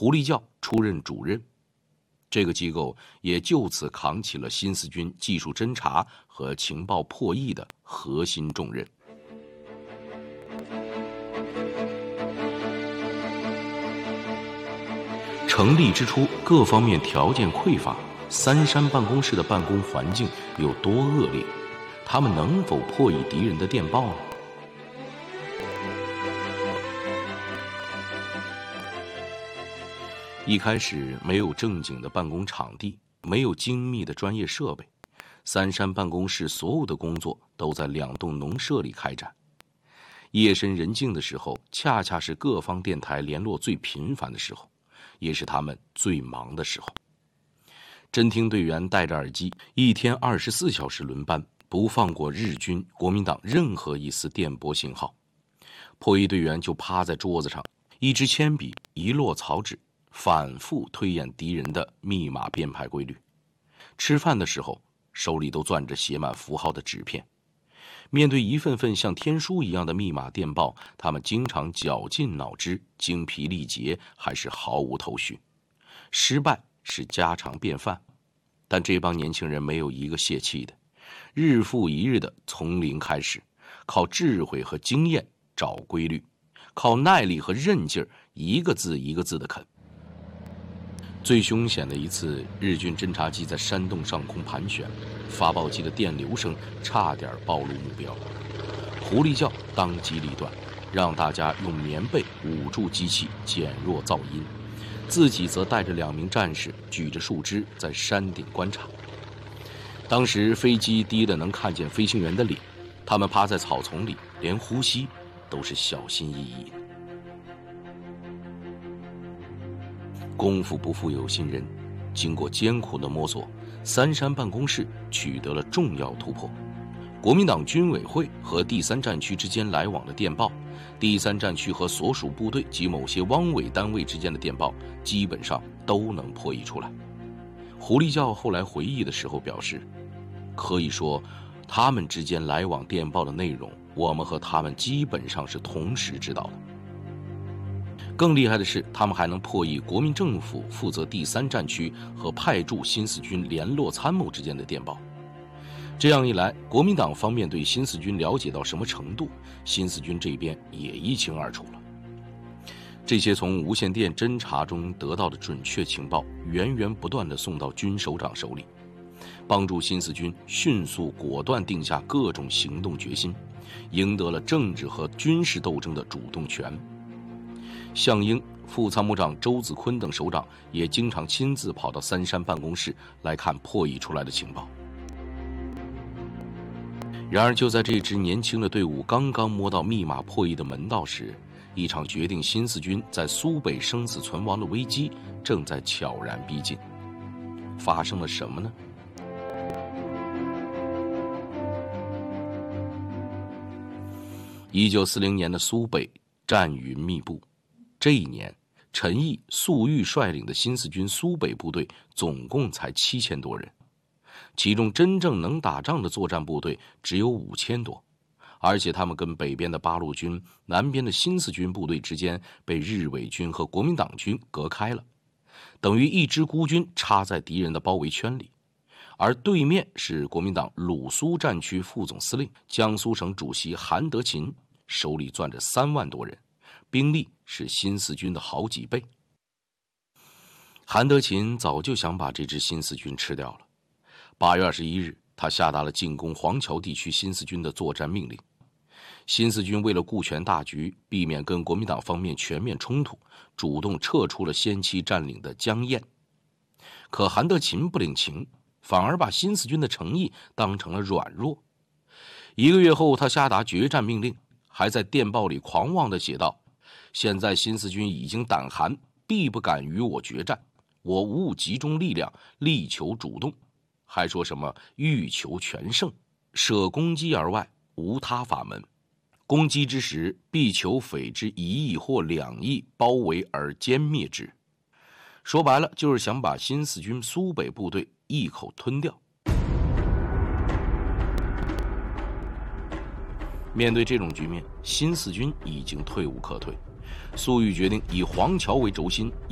狐狸教出任主任。这个机构也就此扛起了新四军技术侦察和情报破译的核心重任。成立之初，各方面条件匮乏，三山办公室的办公环境有多恶劣？他们能否破译敌人的电报呢？一开始没有正经的办公场地，没有精密的专业设备，三山办公室所有的工作都在2栋农舍里开展。夜深人静的时候，恰恰是各方电台联络最频繁的时候，也是他们最忙的时候。侦听队员戴着耳机，一天24小时轮班，不放过日军、国民党任何一丝电波信号。破译队员就趴在桌子上，一支铅笔，一摞草纸，反复推演敌人的密码编排规律。吃饭的时候，手里都攥着写满符号的纸片。面对一份份像天书一样的密码电报，他们经常绞尽脑汁，精疲力竭，还是毫无头绪。失败是家常便饭，但这帮年轻人没有一个泄气的，日复一日的从零开始，靠智慧和经验找规律，靠耐力和韧劲儿，一个字一个字的啃。最凶险的一次，日军侦察机在山洞上空盘旋，发报机的电流声差点暴露目标。狐狸教当机立断，让大家用棉被捂住机器，减弱噪音，自己则带着2名战士举着树枝在山顶观察。当时飞机低得能看见飞行员的脸，他们趴在草丛里，连呼吸都是小心翼翼的。功夫不负有心人，经过艰苦的摸索，三山办公室取得了重要突破。国民党军委会和第3战区之间来往的电报，第3战区和所属部队及某些汪伪单位之间的电报，基本上都能破译出来。狐狸教后来回忆的时候表示，可以说他们之间来往电报的内容，我们和他们基本上是同时知道的。更厉害的是，他们还能破译国民政府负责第3战区和派驻新四军联络参谋之间的电报。这样一来，国民党方面对新四军了解到什么程度，新四军这边也一清二楚了。这些从无线电侦察中得到的准确情报，源源不断地送到军首长手里，帮助新四军迅速果断定下各种行动决心，赢得了政治和军事斗争的主动权。项英、副参谋长周子坤等首长也经常亲自跑到三山办公室来看破译出来的情报。然而就在这支年轻的队伍刚刚摸到密码破译的门道时，一场决定新四军在苏北生死存亡的危机正在悄然逼近。发生了什么呢？1940年的苏北战云密布，这一年，陈毅、粟裕率领的新四军苏北部队总共才7000多人，其中真正能打仗的作战部队只有5000多，而且他们跟北边的八路军、南边的新四军部队之间被日伪军和国民党军隔开了，等于一支孤军插在敌人的包围圈里。而对面是国民党鲁苏战区副总司令、江苏省主席韩德勤，手里攥着3万多人，兵力是新四军的好几倍。韩德勤早就想把这支新四军吃掉了。8月21日，他下达了进攻黄桥地区新四军的作战命令。新四军为了顾全大局，避免跟国民党方面全面冲突，主动撤出了先期占领的江堰。可韩德勤不领情，反而把新四军的诚意当成了软弱。1个月后，他下达决战命令，还在电报里狂妄地写道：现在新四军已经胆寒，必不敢与我决战，我务集中力量，力求主动。还说什么欲求全胜，舍攻击而外，无他法门。攻击之时，必求匪之1翼或2翼包围而歼灭之。说白了，就是想把新四军苏北部队一口吞掉。面对这种局面，新四军已经退无可退。粟裕决定以黄桥为轴心，